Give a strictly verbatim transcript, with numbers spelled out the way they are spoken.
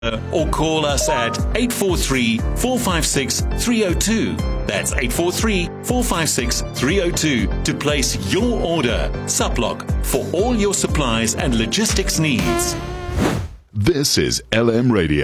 or call us at eight four three, four five six, three oh two. That's eight four three, four five six, three oh two to place your order. Suplock, for all your supplies and logistics needs. This is L M Radio.